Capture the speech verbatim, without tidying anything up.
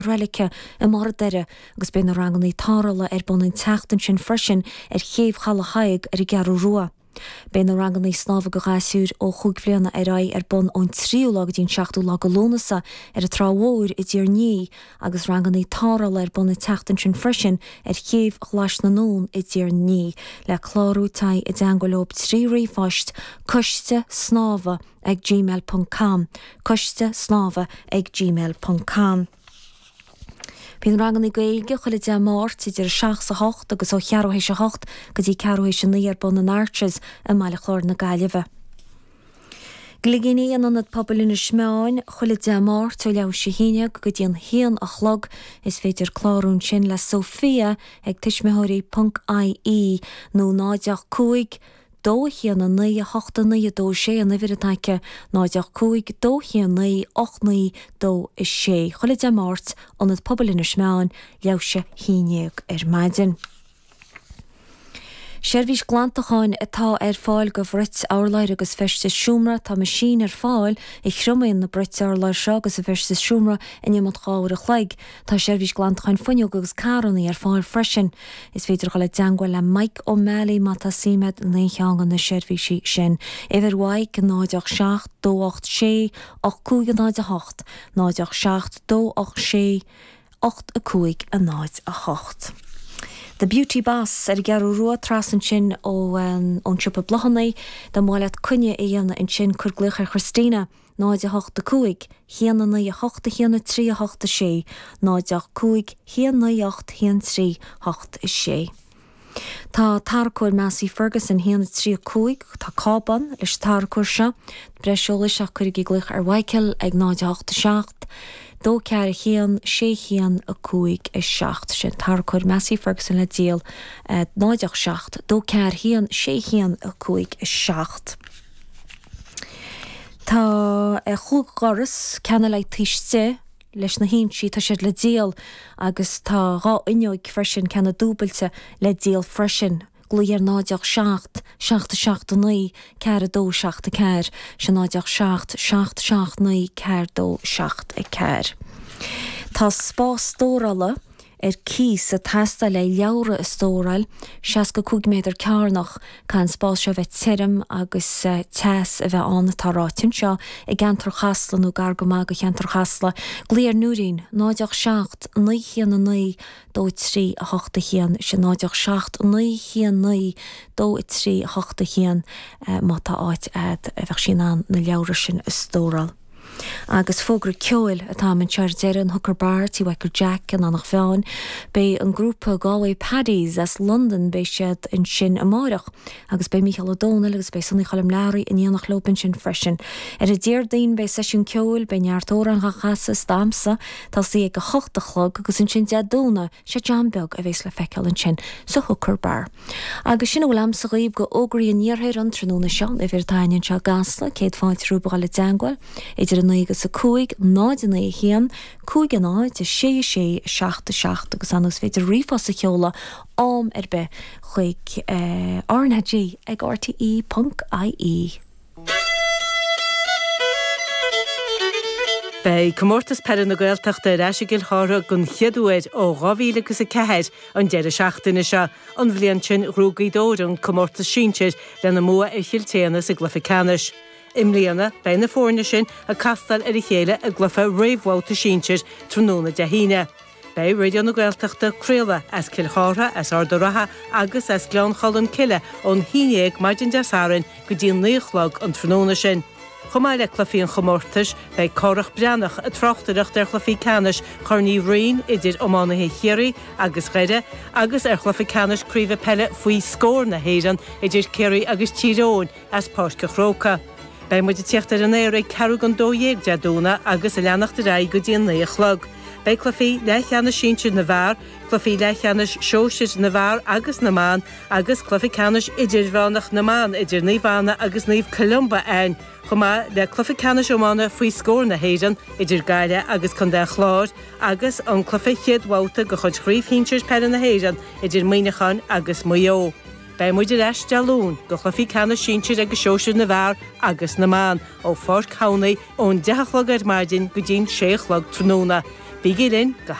Relice I mar deire agus ben na ranganí tárala ar bunin teachtan sin freisin ar chéimh chala haig ar I gearú rua. Ben na ranganí snáfa go gáisiúr ó chuig bbliana ar raibh ar bun ón tríú lag dín seachtú lag golónasa ar a trámhóir I dtír ní agus ranganí tárala ar bunin teachtan sin freisin ar chéimh chláis na nón I dtír ní le chlárútai I d'angolób trí riomhphoist coiste snáfa ag gmail dot com coiste snáfa ag gmail dot com. Bhín rangan I gaige chuile de máirt idir seach sa hocht agus ó chearúhééis a hocht go dtí cearúhééis sin níar bun na náirtes I meile chlár na gaiileh. Gligéí an anad poblbal smeáin chuile de máirt ó leh sé híine go dtíon híon a chlog is féidir chlárún sin le Sofia ag tuismethirí .ie nó náideach cuaig dó chéanna naí hochta naí dó sé an nihirtaice náideach cuaig dó chéan naí och naí dó is sé. Chuile de máirt anad poblbal smeáin leh sé híineag ar maidin. Seirbhís glantacháin atá ar fáil go bhrit áirlair agus feiste siúmra tá mar sin ar fáil I chrumaíonn na Brit áirlair seo agus a feiste siúmra in imad cháir a chleig. Tá seirbhís glantacháin fuinneog agus carannaí ar fáil freisin. Is féidir go le deangail le Mike O'Malley mata simed na cheangan na seirbhísí sin. Éidir waig go náideach seacht dó ocht sé ach cúig a náid a hocht. Náideach seacht dó ocht sé ocht a cúig a náid a hocht. The Beauty Bass ar gearú rua trasan sin ó ón siúpa blahannaí dá máilead cunne I dhéanana in sin chur gluchar Christina náide hochta cúig, chéanna na a hochta chéanna trí a hochta sé, náideach cúig, chéanna ocht chéan trí hocht is sé. Tá tarcúir Massey Ferguson chéanna trí a cúig, tá cában leis tarcúir seo, breisiúla seach chuir i gluch ar Waikil ag náide hochta seacht, dó cear a chéan sé chéan a cúig is seacht sin tarcúir Massey Ferguson le díal náideach seacht, dó cear chéan sé chéan a cúig is seacht. Tá chuig goras cena le tíiste leis na híimsí tá siad le díal agus tá rá inneoig freisin cena dúbailte le díal freisin. Glúar náideach seacht, seachta seachta naí, cear a dó seachta cear, se náideach seacht, seacht seacht naí, cear dó seacht a cear. Tá spás stórala ar cís a testa le leabhra is stóráil, seasca cúig méidir cearnach can spás seo bheith tirim agus teas a bheith anna tárátin seo I gantar chasla nó gar go mag a cheantar chasla. Gléar nuaín, náideach seacht, naí chéan a naí, dó trí a hochta chéan, se náideach seacht, naí chéan naí, dó trí a hochta chéan má tá áit ad a bheith sin an na leabhra sin is stóráil. Agus fógra ceil atá man tear deire an thucar bar tí Waikil Jack an annach bheáin, bé an grúpa Galway Paddies as London bé siad in sin amárach, agus bé Michael O'Donnell agus bé Sonny Chalim Larry in dhéanach lópin sin freisin. Ar a dír daon bé sesiún ceil bé neartóir an chachasa stamsa, tá sí ag go chochta chlog agus in sin deadóna sé jambeg a bhés le feiceil in sin sa thucar bar. Agus sin bhfuil am sa riomh go ógraí an níorthair an tróna seo a bhir dainn seo gasla, céad fáint rúba le deangail, idir an agus a cúig náid na chéan, cúig an náid a sé sé seachta seachta agus annas féidir riomhas a cheola am ar be chuig R-N-G ag R T E dot I E. Bei comórtas pean na Gaeltachta Rasigil Chara gon cheadúid ó gáhíle agus a cehéid an deire seachtainna seo an bhliain sin rúgaí dóran comórtas sínteir le na mua ar chiiltéana sa glufacanis. Imlíana bei na fórne sin a castal ar i chéile a glufa réomhháta sínteir tróna de híine. Bei radio na Gaeltachta créala as Kilchara, as Ardoraha agus as Gleon Cholan Kille ón híineag maidin de sarin go dtíon níochlog an tróna sin. Chomáile clufií an chomórtas bei córach breannach a trochtarach der chlufií canis chorní rion idir ománathe chéirí agus réide agus ar chlufií canis críomh pelle faoi scór na héan idir céirí agus tíróin as páisce chróca. Bei muid tíochttar an éir ceú an dóhéag deadúna agus a leannachta ra go dtíon níochlog. Bei clufií leithcheanna sínteir na bhar, clufií leithcheannas seoisiir na bhar agus na mán, agus clufií canis idir bhánach na mán idir níomhánna agus níomh Columba ein. Chomá le clufií canis ómána faoi scór na héan idir gaile agus chun de chláir, agus an clufií chiadhháta go chud chríomhhínteir pe na héan idir muoinechan agus muo. Bei muidir eis dealún go chlufií canis sínteir agus seoisiir na bhar agus na mán ó fór cánaí ón deachlog ar maidin go dtíon séchlog tróna. Bigilin go